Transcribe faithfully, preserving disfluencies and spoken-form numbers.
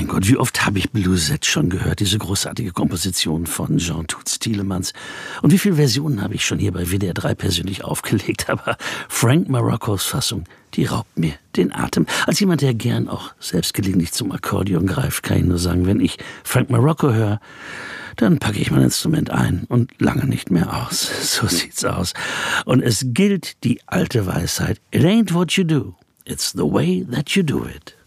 Mein Gott, wie oft habe ich Bluesette schon gehört, diese großartige Komposition von Jean Toots Thielemans. Und wie viele Versionen habe ich schon hier bei W D R drei persönlich aufgelegt. Aber Frank Maroccos Fassung, die raubt mir den Atem. Als jemand, der gern auch selbst gelegentlich zum Akkordeon greift, kann ich nur sagen, wenn ich Frank Marocco höre, dann packe ich mein Instrument ein und lange nicht mehr aus. So sieht's aus. Und es gilt die alte Weisheit: It ain't what you do, it's the way that you do it.